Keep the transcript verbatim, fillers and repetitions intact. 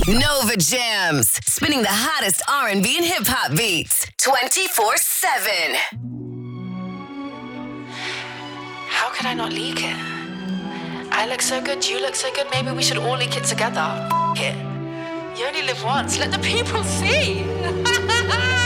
Nova Jams, spinning the hottest R and B and hip hop beats twenty-four seven. How could I not leak it? I look so good, you look so good, maybe we should all leak it together. F- it. You only live once, let the people see.